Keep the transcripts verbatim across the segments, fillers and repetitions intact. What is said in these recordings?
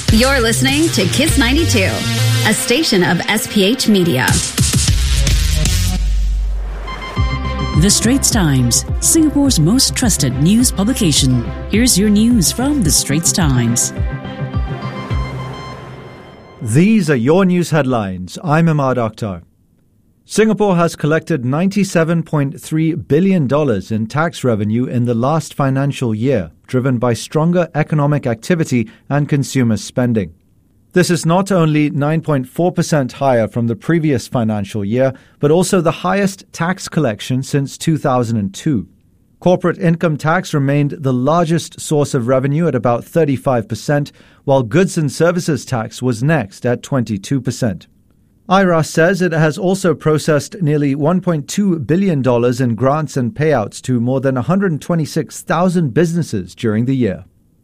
You're listening to Kiss ninety-two, a station of S P H Media. The Straits Times, Singapore's most trusted news publication. Here's your news from The Straits Times. These are your news headlines. I'm Ahmad Akhtar. Singapore has collected ninety-seven point three billion dollars in tax revenue in the last financial year, driven by stronger economic activity and consumer spending. This is not only nine point four percent higher from the previous financial year, but also the highest tax collection since two thousand two. Corporate income tax remained the largest source of revenue at about thirty-five percent, while goods and services tax was next at twenty-two percent. I R A S says it has also processed nearly one point two billion dollars in grants and payouts to more than one hundred twenty-six thousand businesses during the year.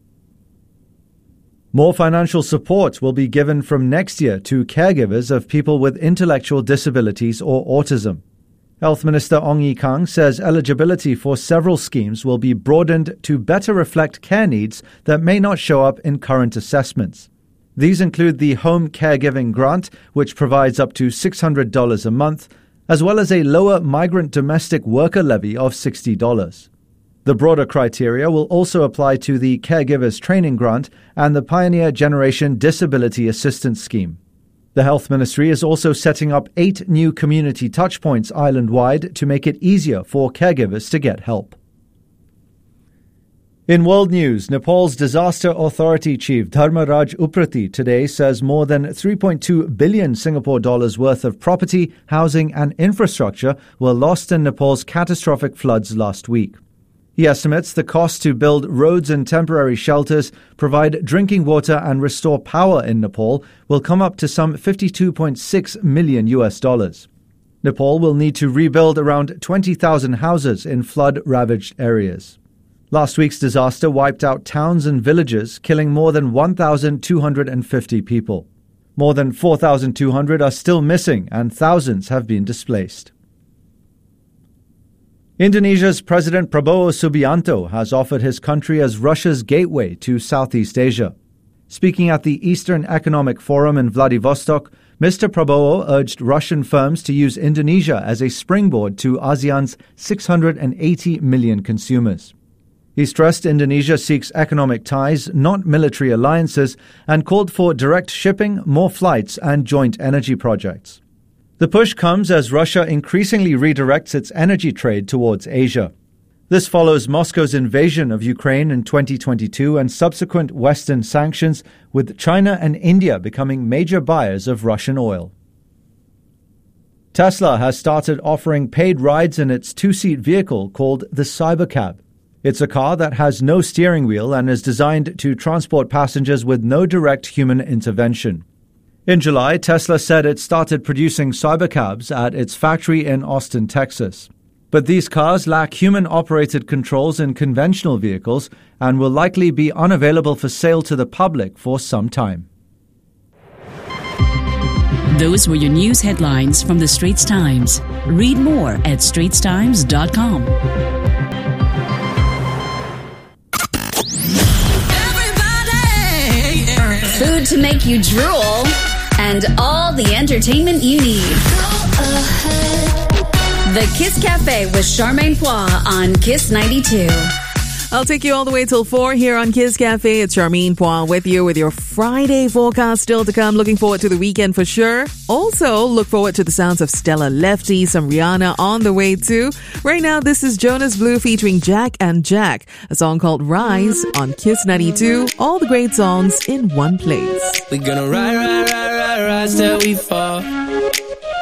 More financial support will be given from next year to caregivers of people with intellectual disabilities or autism. Health Minister Ong Ye Kung says eligibility for several schemes will be broadened to better reflect care needs that may not show up in current assessments. These include the Home Caregiving Grant, which provides up to six hundred dollars a month, as well as a lower migrant domestic worker levy of sixty dollars. The broader criteria will also apply to the Caregivers Training Grant and the Pioneer Generation Disability Assistance Scheme. The Health Ministry is also setting up eight new community touchpoints island-wide to make it easier for caregivers to get help. In world news, Nepal's Disaster Authority Chief Dharmaraj Uprati today says more than three point two billion Singapore dollars worth of property, housing and infrastructure were lost in Nepal's catastrophic floods last week. He estimates the cost to build roads and temporary shelters, provide drinking water and restore power in Nepal will come up to some fifty-two point six million U S dollars. Nepal will need to rebuild around twenty thousand houses in flood-ravaged areas. Last week's disaster wiped out towns and villages, killing more than one thousand two hundred fifty people. More than four thousand two hundred are still missing and thousands have been displaced. Indonesia's President Prabowo Subianto has offered his country as Russia's gateway to Southeast Asia. Speaking at the Eastern Economic Forum in Vladivostok, Mister Prabowo urged Russian firms to use Indonesia as a springboard to ASEAN's six hundred eighty million consumers. He stressed Indonesia seeks economic ties, not military alliances, and called for direct shipping, more flights, and joint energy projects. The push comes as Russia increasingly redirects its energy trade towards Asia. This follows Moscow's invasion of Ukraine in twenty twenty-two and subsequent Western sanctions, with China and India becoming major buyers of Russian oil. Tesla has started offering paid rides in its two-seat vehicle called the Cybercab. It's a car that has no steering wheel and is designed to transport passengers with no direct human intervention. In July, Tesla said it started producing Cybercabs at its factory in Austin, Texas. But these cars lack human-operated controls in conventional vehicles and will likely be unavailable for sale to the public for some time. Those were your news headlines from The Straits Times. Read more at straits times dot com. Food to make you drool, and all the entertainment you need. The Kiss Cafe with Charmaine Poix on Kiss ninety-two. I'll take you all the way till four here on Kiss Cafe. It's Charmaine Poix with you with your Friday forecast still to come. Looking forward to the weekend for sure. Also, look forward to the sounds of Stella Lefty, some Rihanna on the way too. Right now, this is Jonas Blue featuring Jack and Jack, a song called Rise on Kiss ninety-two. All the great songs in one place. We're gonna ride, ride, ride, ride, rise till we fall.